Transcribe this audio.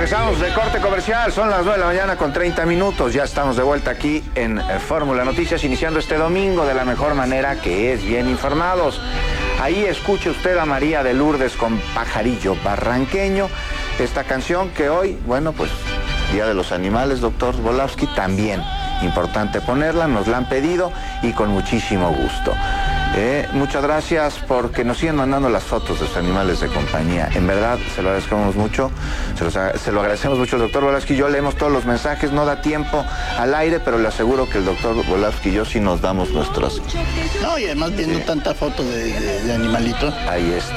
Regresamos de corte comercial, son las 9 de la mañana con 30 minutos. Ya estamos de vuelta aquí en Fórmula Noticias, iniciando este domingo de la mejor manera, que es bien informados. Ahí escuche usted a María de Lourdes con Pajarillo Barranqueño. Esta canción que hoy, bueno, pues Día de los Animales, doctor Volavsky, también importante ponerla, nos la han pedido y con muchísimo gusto. Muchas gracias porque nos siguen mandando las fotos de sus animales de compañía. En verdad, se lo agradecemos mucho. Se lo agradecemos mucho al doctor Volavsky. Yo leemos todos los mensajes, no da tiempo al aire, pero le aseguro que el doctor Volavsky y yo sí nos damos nuestras... No, y además viendo tanta foto de animalitos. Ahí está.